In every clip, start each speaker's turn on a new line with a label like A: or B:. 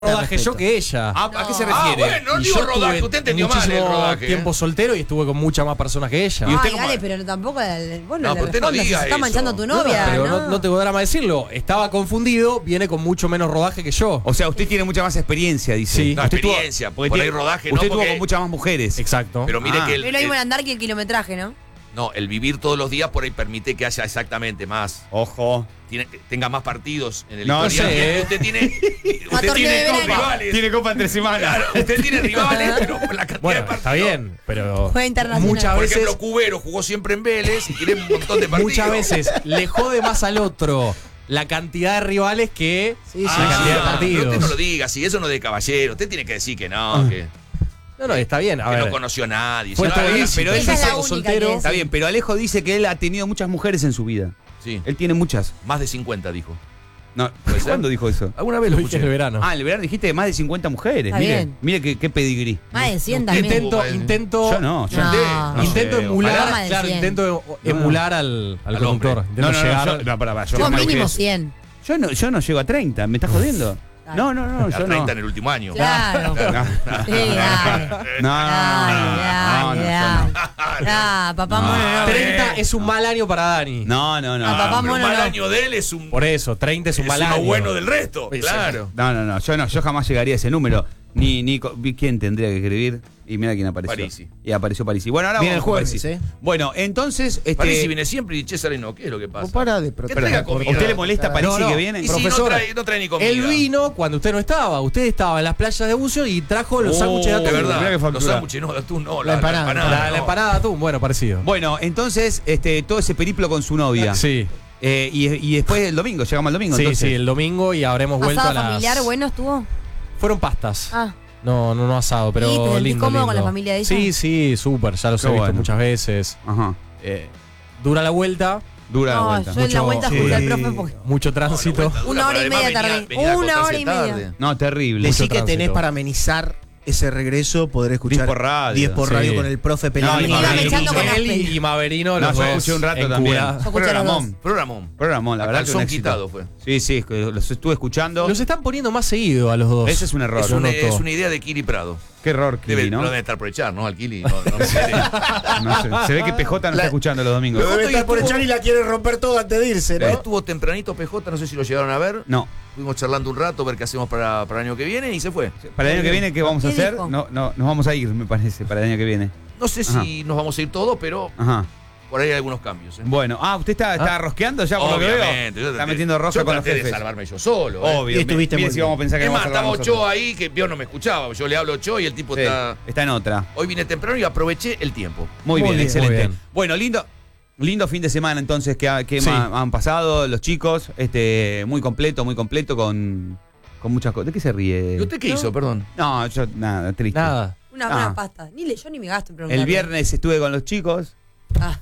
A: rodaje yo que ella.
B: ¿A qué se refiere?
C: Bueno, no digo rodaje, usted entendió mal el rodaje.
A: Tiempo soltero y estuve con muchas más personas que ella.
B: ¿Y usted
D: Ay,
B: cómo?
D: dale, pero tampoco bueno,
C: No, pero usted no
D: se
C: diga
D: está
C: eso.
D: manchando a tu novia,
A: pero
D: ¿no?
A: no tengo drama decirlo. Estaba confundido, viene con mucho menos rodaje que yo.
B: O sea, usted tiene mucha más experiencia, dice.
A: Sí.
C: No,
B: Usted tuvo-
C: experiencia,
B: porque
C: por
B: tiene-
C: ahí rodaje, no,
B: Usted tuvo
C: porque-
B: con muchas más mujeres.
A: Exacto.
C: Pero mire que
D: No es lo mismo el andar que el kilometraje, ¿no?
C: el vivir todos los días por ahí permite que haya exactamente más.
B: Ojo.
C: Tenga más partidos en el
B: No
C: historial.
A: sé,
C: Usted tiene,
D: Más torneo de verano.
C: rivales.
B: Tiene copa entre semanas.
C: Claro, usted tiene rivales, pero la cantidad
A: Bueno,
C: de partidos.
A: está bien, pero
D: Juega internacional.
A: muchas
C: Por
A: veces,
C: ejemplo, Cubero jugó siempre en Vélez y tiene un montón de partidos.
A: muchas veces le jode más al otro la cantidad de rivales que
D: Sí,
A: la
D: sí,
A: cantidad de
C: pero
A: partidos.
C: usted no lo diga, si eso no es de caballero. Usted tiene que decir que no, que
A: No, está bien. A
C: no
A: ver,
C: conoció a nadie.
A: Fue
C: Si no,
A: todo
C: había-
A: ilícito.
B: pero él
D: Ella es
B: dice
D: la única
A: soltero.
D: que es.
B: Está bien, pero Alejo dice que él ha tenido muchas mujeres en su vida.
C: Sí,
B: Él tiene muchas.
C: más de 50 dijo.
B: No,
C: ser?
B: ¿cuándo dijo eso?
C: ¿Alguna vez
A: lo
C: lo
A: dije en
C: escuché?
A: el verano.
B: Ah, en el verano dijiste más de 50 mujeres.
D: Está
B: Mire,
D: bien.
B: mire qué pedigrí.
D: Más de 100 también.
A: Intento.
B: Yo no, yo
D: No.
A: Intento
B: sé,
A: emular,
D: ojalá. Más de
A: claro,
D: 100.
A: intento emular al
C: Al
A: conductor.
C: hombre.
A: Intento llegar.
B: yo
D: Vos
B: jamás
D: mínimo
B: dije eso.
D: 100.
B: Yo no llego a 30, ¿me estás jodiendo? No,
C: A
B: yo
C: 30
B: no.
C: en el último año.
D: Claro. Sí, dale.
B: No,
D: Dale. Ah, papá mono, no.
A: 30 es un mal año para Dani.
B: no.
D: A papá
C: Pero
D: mono
C: un mal
D: no.
C: año de él es un
A: Por eso, 30 es un mal
C: uno
A: año.
C: bueno del resto.
A: Sí,
C: Claro.
B: No, yo jamás llegaría a ese número. ¿Quién tendría que escribir? Y mira quién apareció.
C: Parisi.
B: Y apareció Parisi. Bueno, ahora
E: Viene
B: vamos
E: el
B: con
E: jueves,
B: Parisi. Bueno, entonces,
C: Parisi viene siempre y César no. ¿Qué es lo que pasa?
E: Para de
C: Que traiga comida.
B: ¿a usted le molesta a Parisi
A: No,
B: que viene?
C: Y si
A: Profesora,
C: no trae ni comida.
A: Él vino cuando usted no estaba. Usted estaba en las playas de bucio y trajo los sándwiches de
C: De
A: atún.
C: verdad.
B: Mirá qué factura.
C: Los sándwiches no, de atún no.
E: La empanada.
A: La
C: no.
A: empanada de atún, bueno, parecido.
B: Bueno, entonces, todo ese periplo con su novia.
A: Sí,
B: Y después el domingo, llegamos al domingo.
A: sí,
B: entonces.
A: sí, el domingo y habremos vuelto a
D: ¿Asado
A: las...
D: familiar bueno estuvo?
A: Fueron pastas.
D: Ah.
A: No asado, pero
D: ¿Y te sentís
A: lindo,
D: cómodo
A: lindo.
D: con la familia de ella?
A: Sí, sí, súper, ya los
B: Qué
A: he visto
B: bueno.
A: muchas veces.
B: Ajá.
A: Dura la vuelta,
B: Dura la
D: No,
B: vuelta.
D: yo en la vuelta
E: Sí.
D: escuché al profe porque
A: mucho tránsito.
D: Una hora y media tardé. Una hora y media.
B: No, terrible.
E: Decí
A: Mucho
E: que tenés
A: tránsito.
E: para amenizar ese regreso, poder escuchar
B: 10 por radio.
E: 10 por
A: Sí.
E: radio con el profe Pellegrini.
D: y iba
A: Maverino,
D: echando con
A: él
D: Aspen.
A: y Maverino,
B: No,
A: los
B: yo
A: dos
B: escuché un rato
A: en
B: también.
A: cura.
D: Yo escuché los dos.
C: Programón.
B: Programón, la
C: A
B: verdad que un
C: calzón
B: éxito.
C: quitado fue.
B: Sí, los estuve escuchando.
A: Los están poniendo más seguido a los dos.
B: Ese es un error.
C: Es
A: Yo
C: una,
A: noto.
C: es una idea de Kili Prado.
B: Qué error,
C: Debe,
B: Kili, ¿no?
C: no debe estar por echar, ¿no? Al Kili. No sé.
B: No sé. Se ve que PJ no está escuchando los domingos.
E: Lo debe estar por
C: estuvo-
E: echar y la quiere romper todo antes de irse, ¿no?
C: Estuvo tempranito PJ, no sé si lo llegaron a ver.
B: No.
C: Estuvimos charlando un rato, ver qué hacemos para el año que viene y se fue.
B: Para el año que viene, ¿qué vamos a
D: ¿Qué
B: hacer?
D: dijo?
B: No, nos vamos a ir, me parece, para el año que viene.
C: No sé si nos vamos a ir todos, pero
B: Ajá.
C: por ahí hay algunos cambios. ¿eh?
B: Bueno, usted está rosqueando ya por lo que veo.
C: Obviamente.
B: Está metiendo rosca con los
C: traté de
B: jefes.
C: salvarme yo solo. ¿eh?
B: Obvio.
E: Y estuviste
B: Mire
E: muy
B: si
E: bien.
B: vamos a pensar que
C: Es
B: vamos
C: más,
B: a salvar
C: estaba
B: nosotros.
C: Ochoa ahí, que yo no me escuchaba. Yo le hablo a Ochoa y el tipo
B: Sí, está en otra.
C: Hoy vine temprano y aproveché el tiempo.
B: Muy bien,
A: bien,
B: excelente.
A: muy bien.
B: Bueno, lindo fin de semana entonces que
A: Sí.
B: han pasado los chicos. Muy completo con muchas cosas. ¿De qué se ríe?
C: ¿Y usted qué hizo? Perdón.
B: No, yo nada, triste.
A: Nada.
D: Una pasta. Yo ni me gasto en preguntar.
B: El viernes estuve con los chicos.
D: Ah,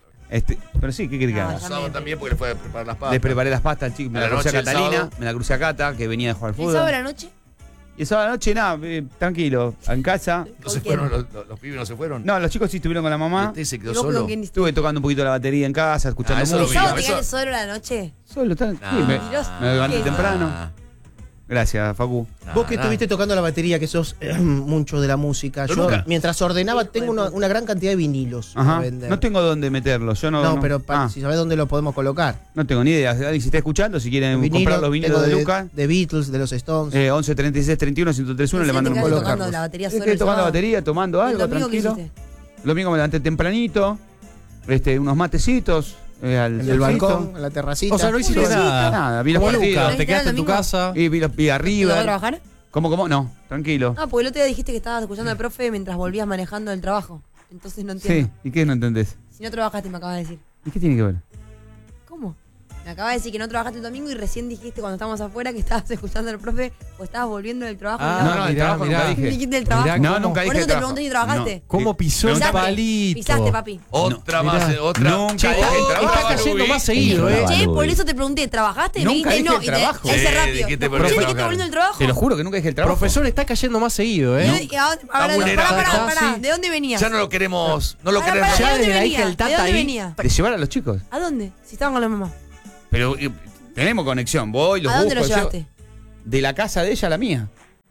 B: Pero sí, ¿qué querés que
D: No,
B: haga?
D: ya
C: Sábado también porque le fue a preparar las papas.
B: Les preparé las pastas al chico, me
C: A
B: la
C: la
B: crucé a
C: noche, el
B: Catalina,
C: sábado.
B: me la crucé a Cata, que venía de jugar al
D: ¿el sábado
B: fútbol.
D: de la noche?
B: Y el sábado de la noche, nada, tranquilo, en casa.
C: ¿No se
D: ¿Con
C: fueron? ¿Los pibes no se fueron?
B: No, los chicos sí estuvieron con la
C: ¿Y
B: mamá.
C: usted se quedó
D: ¿Y vos con
C: solo?
D: quién
B: Estuve tocando un poquito la batería en casa, escuchando
C: eso lo
D: ¿El
B: música.
D: sábado te
C: eso-
D: quedaste solo a la noche?
B: Solo está.
C: Nah.
B: sí, me levanté
D: ¿Qué?
B: temprano. Gracias, Facu.
E: Vos que estuviste tocando la batería, que sos mucho de la música.
C: Yo
E: Yo,
C: nunca.
E: mientras ordenaba, tengo una gran cantidad de vinilos
B: Ajá.
E: para vender.
B: No tengo dónde meterlos. Yo no.
E: No, pero
B: Ah,
E: si sabés dónde lo podemos colocar.
B: no tengo ni idea. Alguien si está escuchando, si quieren comprar los vinilos
E: tengo
B: de Lucas.
E: De Beatles, de los Stones.
B: 11 36 31 131 le
D: Recién
B: mando
D: te
B: un
D: quedaste
B: colo.
D: tocando la batería solo
B: Estoy
D: el
B: tocando la
D: sábado.
B: batería, tomando
D: ¿Y el
B: algo,
D: domingo qué
B: tranquilo.
D: hiciste?
B: El domingo me levanté tempranito, unos matecitos.
E: en el balcón, en la terracita.
A: O sea, no hiciste nada.
B: Vi los
A: Como
B: partidos.
A: Lucas, te quedaste en tu
D: domingo?
A: casa.
B: Y vi
D: ¿Te tocó
B: arriba.
D: trabajar?
B: ¿Cómo? No, tranquilo.
D: Ah, porque el otro día dijiste que estabas escuchando al profe mientras volvías manejando el trabajo. Entonces no
B: Sí,
D: entiendo.
B: ¿y qué no entendés?
D: Si no trabajaste, me acabas de decir.
B: ¿Y qué tiene que ver?
D: ¿Cómo? Me acabas de decir que no trabajaste el domingo y recién dijiste cuando estábamos afuera que estabas escuchando al profe o estabas volviendo del trabajo.
A: Ah,
D: y
B: no, el trabajo nunca dije.
D: Dijiste del trabajo.
A: Mirá
B: No,
A: cómo-
B: nunca dije
D: Por eso te
B: trabajo.
D: pregunté si trabajaste.
A: ¿Cómo pisó el
D: Pisaste,
A: palito?
D: Pisaste, papi.
C: Otra
A: Mirá.
C: más, otra.
B: Nunca
C: Che,
B: dije el trabajo.
A: Está cayendo más seguido,
D: Che, por eso te pregunté, ¿trabajaste? Y me
B: Nunca
D: dijiste
B: dije
D: no.
B: el
D: Y te
B: trabajo.
D: hice
C: Sí,
D: rápido.
C: dijiste
D: No,
C: por qué
D: che,
C: trabajar.
D: volviendo del trabajo?
B: Te lo juro que nunca dije el trabajo.
A: Profesor, está cayendo más seguido, ¿eh?
D: Pará,
C: vulnerable.
D: pará.
A: Sí.
D: ¿De dónde venías?
C: Ya no lo queremos. No lo
D: Pará,
C: queremos.
D: pará,
A: Ya
D: ¿de dónde
A: desde la
D: venía?
A: hija del Tata
D: ¿De dónde
A: ahí.
D: venía?
B: ¿De llevar a los chicos?
D: ¿A dónde? Si estaban con la mamá.
B: Pero tenemos conexión. Voy, los
D: ¿A dónde
B: busco.
D: lo llevaste?
B: De la casa de ella a la mía.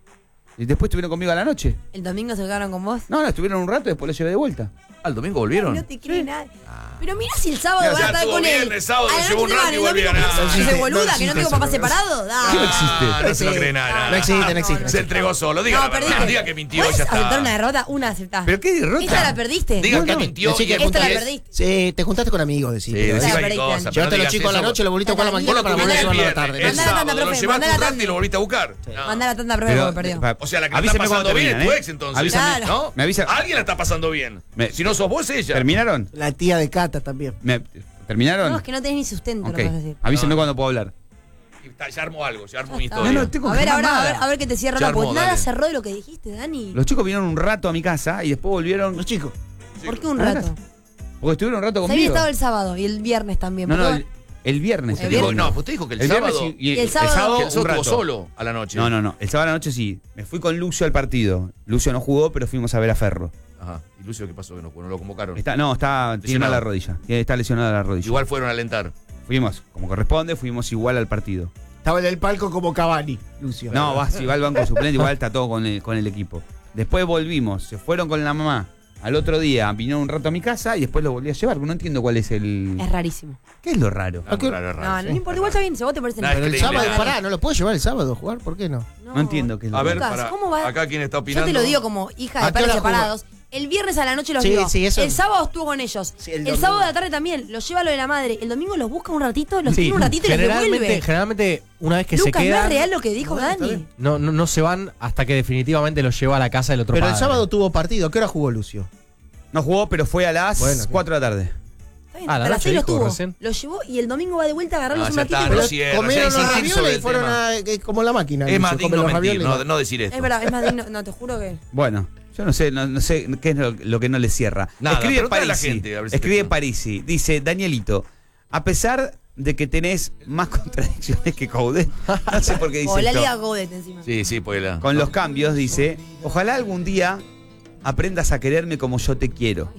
B: Y después estuvieron conmigo a la noche.
D: ¿El domingo se quedaron con vos?
B: No, estuvieron un rato y después los llevé de vuelta.
C: ¿Al domingo volvieron?
D: No te cree nadie. Pero mirá si el sábado
C: Ya
D: va a estar
C: estuvo
D: con él.
C: viernes, sábado,
D: A la
C: llevó un
D: noche
C: rato
D: van,
C: y
D: el domingo
C: volvieron.
D: con
C: No,
D: ese
E: no
D: boluda, que
E: existe
D: no tengo
E: eso,
D: papá
E: no.
D: separado.
B: ¿Qué no existe?
C: No se lo cree nada.
E: No existe, no existe.
C: Se entregó solo. Diga
D: No,
C: la verdad.
D: perdiste.
C: Diga que mintió y
D: ¿Puedes
C: ya
D: aceptar una
C: está.
D: derrota? Una aceptás.
B: ¿Pero qué derrota?
D: Esta la perdiste.
C: Diga
E: No,
C: que
E: no,
C: mintió
E: decí
C: y
E: que
C: es
D: Esta la
C: porque-
D: perdiste.
E: Sí, te juntaste con amigos, decís.
C: Sí,
E: pero-
C: decime
D: Esta la
C: qué cosa.
D: perdiste.
C: pero
E: Llevaste a
C: no
E: los chicos a la
C: digas
E: noche,
C: eso.
E: los volviste a jugar a la
D: Mandá
E: mañana
C: Vos
E: para
C: lo
E: volver a
C: tuviste
E: llevar a
C: el
E: la tarde.
C: viernes, el
D: Mandá la tanda,
C: sábado, lo
D: profe,
C: llevaste
D: mandá la
C: un rato
D: tanda.
C: y lo volviste a buscar. No.
D: Mandá la tanda, profe, porque perdió.
C: O sea, la que está
B: Avísame cuando
C: pasando bien es
B: terminan,
C: tu
B: ¿eh?
C: ex, entonces.
B: Avísame.
C: ¿No?
B: Me avisa.
C: Alguien la está pasando bien. Si no sos vos, ella.
B: ¿Terminaron?
E: La tía de Cata también.
B: ¿Terminaron?
D: No, es que no tenés ni sustento,
B: Ok.
D: lo que vas a decir.
B: Avísenme
C: No.
B: cuando puedo hablar.
C: Ya armó algo, ya armó una
D: está.
C: historia.
B: No, no, tengo
D: A
B: que
D: ver,
B: armar
D: ahora,
B: nada.
D: a ver qué te cierra
C: Ya
D: la
C: armó,
D: pues nada
C: dale.
D: cerró de lo que dijiste, Dani.
B: Los chicos vinieron un rato a mi casa y después volvieron.
E: Los chicos.
D: ¿Por qué un
B: a la
D: rato?
B: casa. Porque estuvieron un rato
D: Se había
B: conmigo.
D: estado el sábado y el viernes también.
B: No, no,
D: porque-
B: el viernes.
D: El
C: Digo,
D: viernes.
C: no, pues usted dijo que el,
B: El viernes
C: sábado.
B: y
D: Y el sábado-
C: Que el
B: un
C: sábado
B: rato.
C: estuvo solo a la noche.
B: No. El sábado a la noche sí. Me fui con Lucio al partido. Lucio no jugó, pero fuimos a ver a Ferro.
C: Ajá. ¿Y Lucio qué pasó? Que no lo convocaron.
B: Está tiene
C: Lesionado.
B: la rodilla. Está lesionada la rodilla.
C: Igual fueron a alentar.
B: Fuimos, como corresponde, fuimos igual al partido.
E: Estaba en el palco como Cavani, Lucio.
B: No, si va al banco suplente, igual está todo con el equipo. Después volvimos, se fueron con la mamá. Al otro día vinieron un rato a mi casa y después lo volví a llevar. No entiendo cuál es el.
D: Es rarísimo.
B: ¿Qué es lo raro?
C: Ah, raro, raro,
D: No,
C: sí.
D: no importa, igual está bien, si vos te parece
C: Nada,
E: Pero el
C: increíble.
E: sábado, pará, ¿no lo puedo llevar el sábado a jugar? ¿Por qué no?
B: No entiendo qué es lo
C: A ver,
D: Lucas,
C: para.
D: ¿cómo va?
C: Acá quién está
D: Yo
C: opinando.
D: te lo digo como hija
E: ¿A
D: de
E: qué
D: padres
E: hora juega?
D: separados. El viernes a la noche los
E: Sí,
D: vio.
E: sí, eso-
D: El sábado estuvo con ellos.
E: Sí, el
D: el
E: domingo.
D: sábado de la tarde también. Los lleva a lo de la madre. El domingo los busca un ratito, los
A: Sí,
D: tiene un ratito y los devuelve.
A: generalmente, una vez que se
D: Lucas, ¿no
A: quedan,
D: es real lo que dijo
E: Bueno, está
D: Dani?
E: bien.
A: no se van hasta que definitivamente los lleva a la casa del otro
E: Pero el
A: padre.
E: sábado tuvo partido. ¿Qué hora jugó Lucio?
B: No jugó, pero fue a las
E: Bueno,
B: 4 de la tarde.
D: Está bien,
A: Ah, la
D: a las
A: noche
D: 6 los
A: dijo
D: tuvo.
A: recién.
D: Los llevó y el domingo va de vuelta a agarrarlos
C: No,
D: un
C: ya
D: ratito.
C: está,
D: Pero
C: no cierra,
E: comieron
C: ya
E: los
C: insisto
E: ravioles
C: del
E: y fueron
C: tema.
E: como la máquina.
C: Es más
E: Lucio,
C: digno
E: comen los
C: mentir,
E: ravioles.
C: no decir esto.
D: es verdad, es más digno. No, te juro que.
B: Bueno, yo no sé qué es lo que no le cierra.
C: Nada,
B: Escribe
C: preguntale a la
B: Parisi.
C: gente, a ver si
B: Escribe
C: te-
B: Parisi. Dice, Danielito, a pesar de que tenés más contradicciones que Coudet, no sé por qué dice
D: O la
B: esto.
D: Liga Godet encima.
C: Sí, pues la.
B: Con los cambios, dice, ojalá algún día aprendas a quererme como yo te quiero.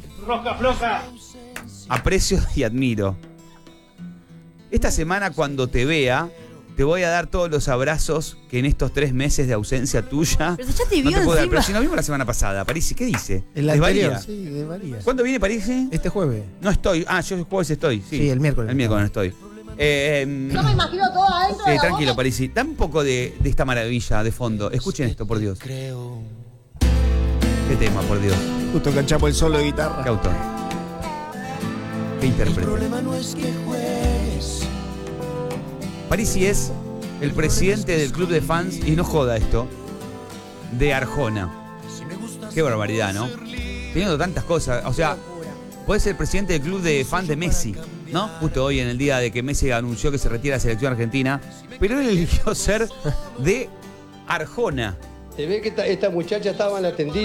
B: Aprecio y admiro. Esta semana cuando te vea, te voy a dar todos los abrazos que en estos 3 meses de ausencia tuya
D: Pero si ya te
B: no
D: vio
B: te puedo dar.
D: encima.
B: Pero si nos vimos la semana pasada, Parisi, ¿qué dice?
E: El
B: ¿Desvaría?
E: anterior. Sí, desvaría.
B: ¿Cuándo viene Parisi?
E: Este jueves.
B: No estoy. Ah, yo el jueves estoy. Sí,
E: Sí, el miércoles.
B: El miércoles no estoy.
F: Yo me imagino todo adentro de la
B: tranquilo, Parisi. Dame un poco de esta maravilla de fondo. Escuchen esto, por Dios. ¿Qué tema, por Dios?
E: Justo enganchamos el solo de guitarra.
B: ¿Qué autor? ¿Qué intérprete? Parisi es el presidente del club de fans, y no joda esto, de Arjona. Qué barbaridad, ¿no? Teniendo tantas cosas. O sea, puede ser el presidente del club de fans de Messi, ¿no? Justo hoy en el día de que Messi anunció que se retira de la selección argentina. Pero él eligió ser de Arjona.
G: Se ve que esta muchacha estaba mal atendida.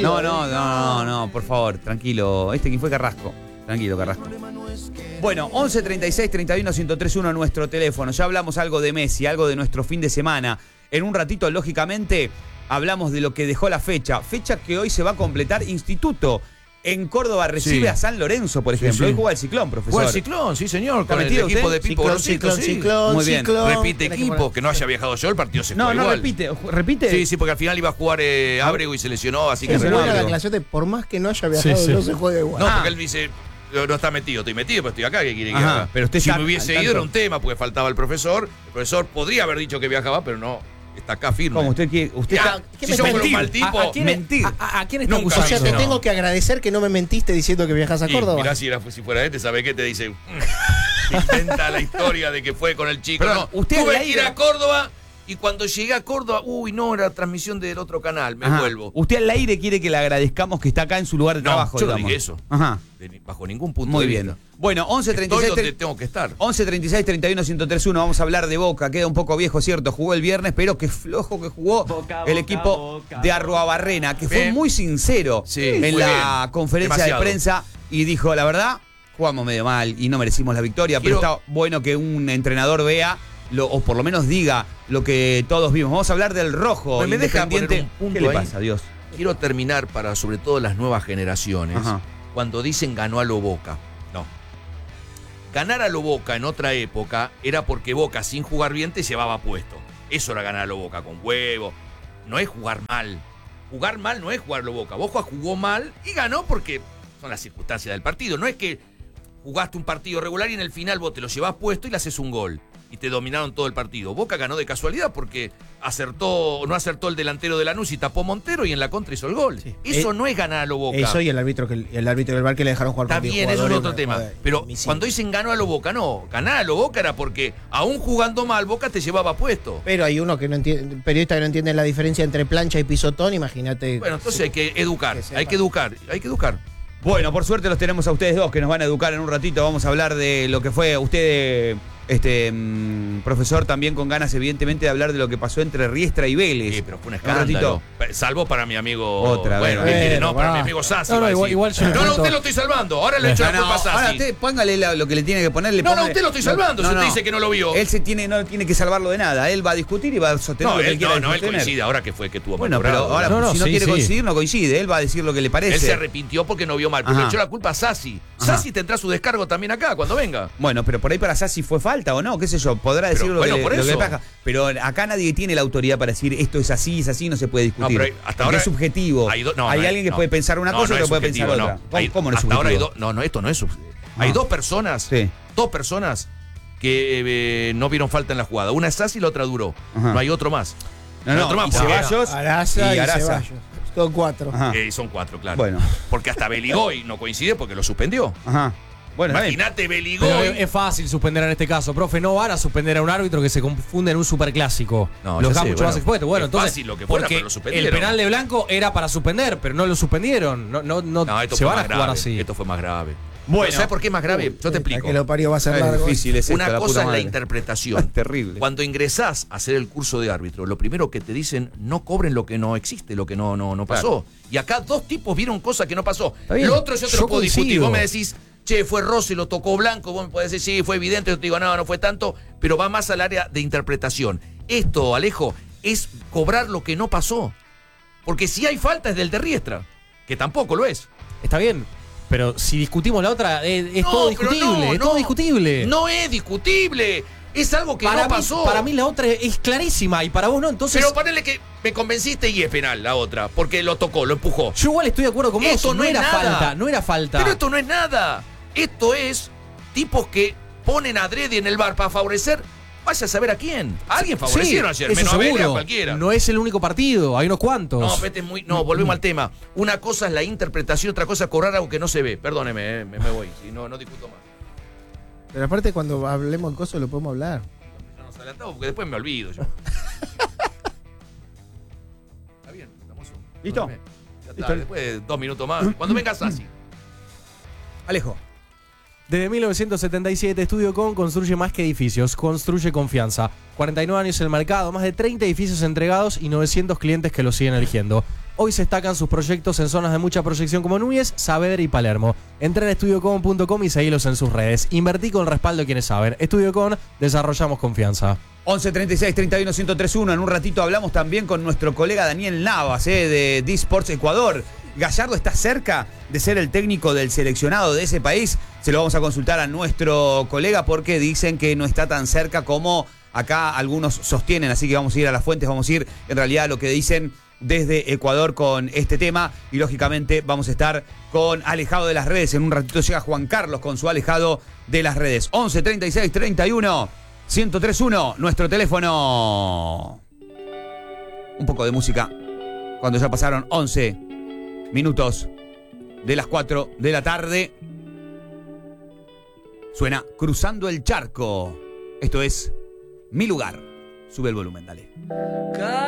B: No, por favor, tranquilo. ¿Quién fue? Carrasco. Tranquilo, Carrasco. Bueno, 11 36 31 1031 nuestro teléfono. Ya hablamos algo de Messi, algo de nuestro fin de semana. En un ratito, lógicamente, hablamos de lo que dejó la fecha. Fecha que hoy se va a completar. Instituto en Córdoba recibe
C: Sí.
B: a San Lorenzo, por ejemplo.
C: sí.
B: Hoy juega el Ciclón, profesor.
C: Fue el Ciclón, sí señor,
B: ¿Está
C: con el
B: metido
C: equipo
B: usted?
C: de Pipo Grosito, sí.
B: Muy bien.
C: Repite
E: Tenés que
C: equipo,
E: poner-
C: que no haya viajado yo, el partido se
B: No,
C: juega
B: no,
C: igual.
B: repite.
C: Sí, porque al final iba a jugar Ábrego y se lesionó, así que
E: Es
B: Pero
E: buena
B: no,
E: la
B: pero-
E: aclaración de por más que no haya viajado,
A: Sí, sí.
E: no se juega igual.
C: No, porque él dice, no está metido, estoy metido, pero estoy acá, ¿qué quiere que
B: Ajá,
C: haga?
B: pero usted
C: si
B: está
C: me hubiese
B: al
C: ido era
B: tanto.
C: un tema, porque faltaba el profesor. El profesor podría haber dicho que viajaba, pero no, está acá firme.
B: ¿Cómo usted quiere? Usted
C: Ya,
B: está-
C: si yo fuera un
E: mentir?
C: mal tipo,
A: ¿A quién,
B: mentir.
A: ¿A quién está
C: Nunca.
E: O
A: acusando?
E: sea, te
C: no.
E: tengo que agradecer que no me mentiste diciendo que viajas a
C: y
E: Córdoba.
C: mirá si fuera este, ¿sabe qué? Te dice, inventa la historia de que fue con el chico.
B: Pero
C: no,
B: usted
C: tuve
B: al
C: que ir
B: aire-
C: a Córdoba y cuando llegué a Córdoba, no, era transmisión del otro canal, me
B: Ajá.
C: vuelvo.
B: Usted al aire quiere que le agradezcamos que está acá en su lugar de
C: No,
B: trabajo,
C: yo no
B: digamos.
C: dije eso.
B: Ajá.
C: Bajo ningún punto
B: Muy
C: de
B: bien.
C: vista.
B: Bueno, 11
C: Estoy
B: 36
C: donde tengo que estar.
B: 11 36 31 1031. Vamos a hablar de Boca. Queda un poco viejo, cierto. Jugó el viernes, pero qué flojo que jugó el equipo de Arruabarrena, que fue
C: Bien.
B: muy sincero
C: Sí,
B: en
C: muy
B: la
C: bien.
B: conferencia
C: Demasiado.
B: de prensa y dijo, la verdad, jugamos medio mal y no merecimos la victoria,
C: Quiero-
B: pero está bueno que un entrenador vea o por lo menos diga lo que todos vimos. Vamos a hablar del rojo.
C: Me deja
B: Independiente.
C: poner un punto
B: ¿Qué le
C: ahí?
B: pasa, Dios?
C: Quiero terminar para sobre todo las nuevas generaciones.
B: Ajá.
C: Cuando dicen ganó a lo Boca. No. Ganar a lo Boca en otra época era porque Boca sin jugar bien te llevaba puesto. Eso era ganar a lo Boca con huevo. No es jugar mal. jugar mal no es jugarlo Boca. Boca jugó mal y ganó porque son las circunstancias del partido. No es que jugaste un partido regular y en el final vos te lo llevás puesto y le haces un gol. Y te dominaron todo el partido. Boca ganó de casualidad porque no acertó el delantero de Lanús y tapó Montero y en la contra hizo el gol.
E: Sí.
C: Eso no es ganar a lo Boca.
E: Eso y el árbitro del VAR que le dejaron jugar
C: Está
E: con 10
C: bien, eso es
E: jugadores,
C: otro tema.
E: joder,
C: Pero
E: misil.
C: cuando dicen ganó a lo Boca, no. Ganar a lo Boca era porque aún jugando mal, Boca te llevaba puesto.
E: Pero hay uno que no entiende, periodista que no entiende la diferencia entre plancha y pisotón, imagínate.
C: Bueno, entonces hay que educar,
E: sepa.
C: hay que educar.
B: Bueno, por suerte los tenemos a ustedes dos que nos van a educar en un ratito. Vamos a hablar de lo que fue usted, profesor, también con ganas, evidentemente, de hablar de lo que pasó entre Riestra y Vélez.
C: Sí, pero fue un
B: Un
C: escándalo. Salvo para mi amigo.
B: Otra vez.
C: Bueno, ¿qué quiere? No,
E: Bueno,
C: para
E: va.
C: mi amigo Sassi.
A: No,
C: va a decir.
A: igual yo le
C: No,
A: cuento-
C: usted lo estoy salvando. Ahora le echo la culpa a Sassi.
B: Ahora usted póngale lo que le tiene que poner.
C: No, usted lo estoy salvando. Si usted dice que no lo vio.
B: Él no tiene que salvarlo de nada. Él va a discutir y va a sostener
C: No,
B: lo que él
C: él,
B: quiera
C: no, él
B: sostener.
C: coincide. Ahora que fue que tuvo
B: Bueno,
C: mal
B: pero
C: cobrado.
B: ahora,
A: No,
B: si no
A: sí,
B: quiere
A: sí.
B: coincidir, no coincide. Él va a decir lo que le parece.
C: Él se arrepintió porque no vio mal. Pero
B: Ajá.
C: le echó la culpa a Sassi.
B: Ajá.
C: Sassi tendrá su descargo también acá cuando venga.
B: Bueno, pero por ahí para Sassi fue falta o no, qué sé yo, podrá decir lo
C: bueno,
B: que
C: por
B: le
C: eso.
B: pasa. Pero acá nadie tiene la autoridad para decir esto es así, no se puede discutir.
C: No, pero hasta
B: Porque
C: ahora
B: es subjetivo.
C: hay
B: Hay alguien que puede pensar una cosa y otro puede pensar
C: subjetivo,
B: otra.
C: no.
B: ¿Cómo no es
C: hasta ahora hay
B: subjetivo?
C: no, esto no es subjetivo.
B: No.
C: Hay dos personas que no vieron falta en la jugada. Una es Sassi y la otra Duró.
B: Ajá.
C: No hay otro más.
B: No,
C: hay
B: no,
C: otro más
B: y
C: porque
B: Ceballos
E: Araza y
B: Araza.
E: Ceballos. Son 4.
B: Ajá.
C: son 4, claro.
B: Bueno.
C: Porque hasta Beligoy no coincide porque lo suspendió.
B: Ajá. Bueno, está bien.
C: Imagínate
A: Pero
C: Beligoy.
A: es fácil suspender en este caso, profe. No van a suspender a un árbitro que se confunde en un superclásico.
C: No,
A: Los
C: ya
A: deja
C: sé,
A: mucho
C: bueno,
A: más expuestos. Bueno,
C: es
A: entonces.
C: fácil lo que fuera,
A: porque
C: pero lo suspendieron.
A: el penal de Blanco era para suspender, pero no lo suspendieron. No
C: esto
A: se
C: fue
A: van a
C: más
A: jugar
C: grave.
A: así.
C: Esto fue más grave.
B: Bueno.
C: ¿Sabes por qué es más grave? Yo te explico.
E: Que lo parió va a ser
B: Es
E: largo.
B: difícil es esto,
C: Una
B: la
C: cosa
B: puta
C: es la
B: madre.
C: interpretación.
B: Es terrible.
C: Cuando ingresás a hacer el curso de árbitro, lo primero que te dicen, no cobren lo que no existe, lo que no pasó. Y acá dos tipos vieron cosas que no pasó.
A: Está bien,
C: Lo otro yo te
A: yo
C: lo puedo discutir.
A: coincido.
C: Vos me decís, che, fue Rossi, lo tocó Blanco. Vos me podés decir, sí, fue evidente. Yo te digo, no fue tanto. Pero va más al área de interpretación. Esto, Alejo, es cobrar lo que no pasó. Porque si hay falta es del de Riestra, que tampoco lo es.
A: Está bien. Pero si discutimos la otra, es
C: No,
A: todo
C: pero
A: discutible. Es todo discutible.
C: No es discutible. Es algo que
A: para
C: no
A: mí,
C: pasó.
A: Para mí la otra es clarísima y para vos no. Entonces,
C: Pero ponele que me convenciste y es penal la otra, porque lo tocó, lo empujó.
A: yo igual estoy de acuerdo con vos.
C: Esto no es
A: era
C: nada.
A: falta, no era falta.
C: Pero esto no es nada. Esto es tipos que ponen adrede en el bar para favorecer. Vaya a saber a quién. A alguien favorecieron ayer,
A: eso
C: menos a Vélez, a
A: seguro.
C: cualquiera.
A: No es el único partido, hay unos cuantos.
C: No, vete volvemos al tema. Una cosa es la interpretación, otra cosa es cobrar algo que no se ve. Perdóneme, me voy. Si no discuto más.
E: Pero aparte, cuando hablemos de cosas, lo podemos hablar.
C: Ya nos adelantamos porque después me olvido yo. Está bien, estamos.
B: ¿Listo?
C: Ya está,
B: ¿Listo?
C: después de 2 minutos más. Cuando venga Sassi.
B: Alejo.
A: Desde 1977, Estudio Con construye más que edificios, construye confianza. 49 años en el mercado, más de 30 edificios entregados y 900 clientes que lo siguen eligiendo. Hoy se destacan sus proyectos en zonas de mucha proyección como Núñez, Saavedra y Palermo. Entra en estudiocon.com y seguilos en sus redes. Invertí con el respaldo de quienes saben. Estudio Con, desarrollamos confianza.
B: 11 36 31 1031. En un ratito hablamos también con nuestro colega Daniel Navas, de D-Sports Ecuador. Gallardo está cerca de ser el técnico del seleccionado de ese país. Se lo vamos a consultar a nuestro colega porque dicen que no está tan cerca como acá algunos sostienen. Así que vamos a ir a las fuentes, vamos a ir en realidad a lo que dicen desde Ecuador con este tema. Y lógicamente vamos a estar con Alejado de las Redes. En un ratito llega Juan Carlos con su Alejado de las Redes. 11 36 31 1031, nuestro teléfono. Un poco de música cuando ya pasaron 11 minutos de las 4 de la tarde. Suena Cruzando el Charco. Esto es Mi Lugar. Sube el volumen, dale.